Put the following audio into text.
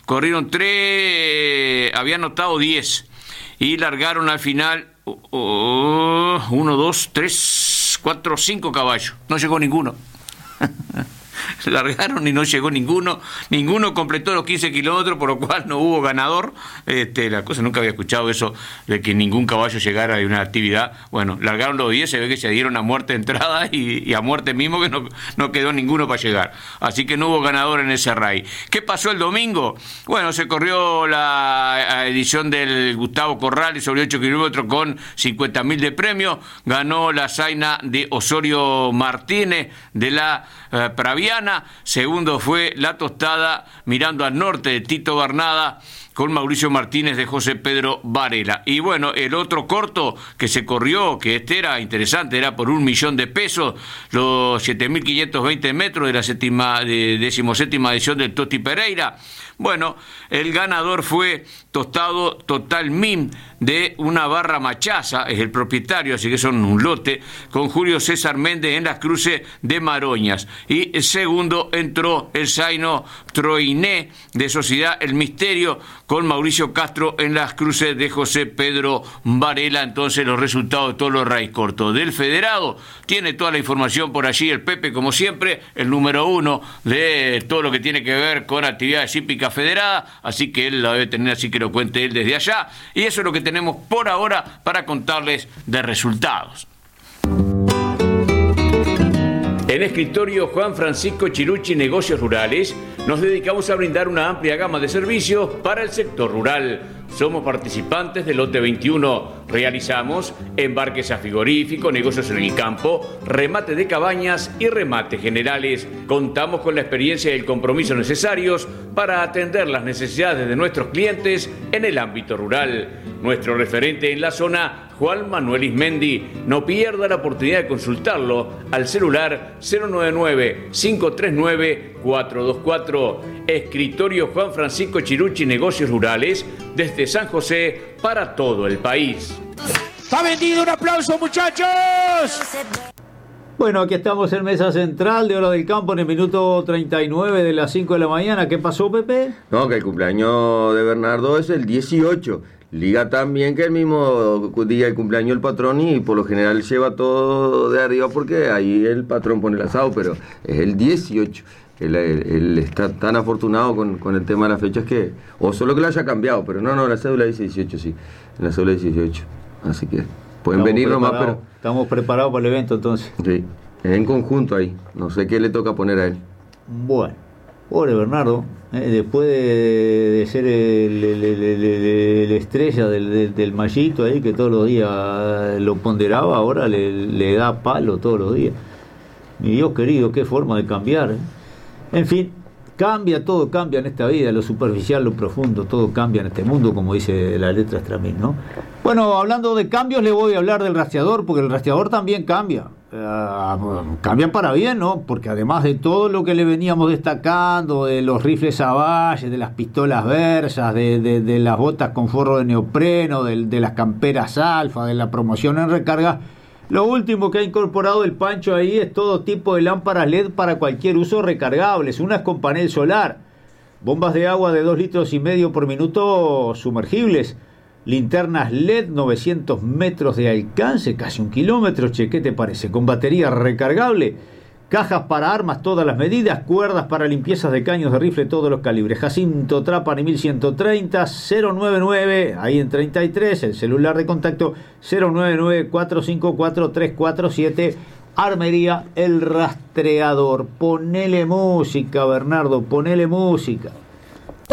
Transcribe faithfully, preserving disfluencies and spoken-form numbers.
corrieron tres, habían anotado diez y largaron al final oh, uno, dos, tres, cuatro, cinco caballos. No llegó ninguno. Largaron y no llegó ninguno, ninguno completó los quince kilómetros, por lo cual no hubo ganador. Este, la cosa, nunca había escuchado eso de que ningún caballo llegara a una actividad. Bueno, largaron los diez, se ve que se dieron a muerte de entrada y, y a muerte mismo que no, no quedó ninguno para llegar. Así que no hubo ganador en ese rally. ¿Qué pasó el domingo? Bueno, se corrió la edición del Gustavo Corrales sobre ocho kilómetros con cincuenta mil de premio. Ganó la Zaina de Osorio Martínez de la eh, Praviana. Segundo fue La Tostada mirando al norte de Tito Barnada con Mauricio Martínez de José Pedro Varela. Y bueno, el otro corto que se corrió, que este era interesante, era por un millón de pesos, los siete mil quinientos veinte metros de la séptima, de decimoséptima edición del Toti Pereira. Bueno, el ganador fue Tostado Total Mim de una barra Machaza, es el propietario, así que son un lote, con Julio César Méndez en las cruces de Maroñas. Y segundo entró el Zaino Troiné de Sociedad El Misterio con Mauricio Castro en las cruces de José Pedro Varela. Entonces los resultados de todos los rallies cortos del federado. Tiene toda la información por allí el Pepe, como siempre, el número uno de todo lo que tiene que ver con actividades hípicas federadas, así que él la debe tener, así que lo cuente él desde allá. Y eso es lo que tenemos por ahora para contarles de resultados. En Escritorio Juan Francisco Chirucci Negocios Rurales nos dedicamos a brindar una amplia gama de servicios para el sector rural. Somos participantes del lote veintiuno. Realizamos embarques a frigorífico, negocios en el campo, remate de cabañas y remates generales. Contamos con la experiencia y el compromiso necesarios para atender las necesidades de nuestros clientes en el ámbito rural. Nuestro referente en la zona, Juan Manuel Ismendi. No pierda la oportunidad de consultarlo al celular cero nueve nueve, cinco tres nueve, cuatro dos cuatro. Escritorio Juan Francisco Chirucci Negocios Rurales, desde San José para todo el país. ¡Está vendido! ¡Un aplauso, muchachos! Bueno, aquí estamos en Mesa Central de Hora del Campo en el minuto treinta y nueve de las cinco de la mañana. ¿Qué pasó, Pepe? No, que el cumpleaños de Bernardo es el dieciocho. Liga también que el mismo día el cumpleaños del patrón y por lo general lleva todo de arriba porque ahí el patrón pone el asado, pero es el dieciocho. Él, él, él está tan afortunado con, con el tema de las fechas que... O solo que lo haya cambiado, pero no, no, la cédula dice dieciocho, sí. La cédula dice dieciocho. Así que pueden estamos venir nomás, pero... Estamos preparados para el evento entonces. Sí, es en conjunto ahí. No sé qué le toca poner a él. Bueno, pobre Bernardo. Eh, después de, de ser el, el, el, el, el estrella del, del, del mallito ahí, que todos los días lo ponderaba, ahora le, le da palo todos los días. Mi Dios querido, qué forma de cambiar, ¿eh? En fin, cambia, todo cambia en esta vida, lo superficial, lo profundo, todo cambia en este mundo, como dice la letra Stramil, ¿no? Bueno, hablando de cambios, le voy a hablar del rastreador, porque el rastreador también cambia. Uh, cambian para bien, ¿no? Porque además de todo lo que le veníamos destacando, de los rifles Savage, de las pistolas Versas, de, de, de las botas con forro de neopreno, de, de las camperas Alfa, de la promoción en recarga, lo último que ha incorporado el Pancho ahí es todo tipo de lámparas L E D para cualquier uso recargables, unas con panel solar, bombas de agua de dos litros y medio por minuto sumergibles, linternas L E D novecientos metros de alcance, casi un kilómetro, che, ¿qué te parece? Con batería recargable, cajas para armas todas las medidas, cuerdas para limpiezas de caños de rifle todos los calibres, Jacinto Trapani mil ciento treinta, cero nueve nueve, ahí en treinta y tres, el celular de contacto cero nueve nueve, cuatro cinco cuatro, tres cuatro siete, Armería El Rastreador. Ponele música, Bernardo, ponele música.